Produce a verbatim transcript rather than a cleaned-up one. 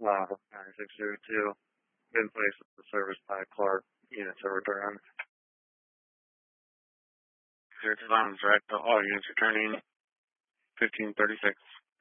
uh, nine six zero two, been placed with the service by Clark, units are returned. Zero two Diamond direct, all units returning fifteen thirty-six.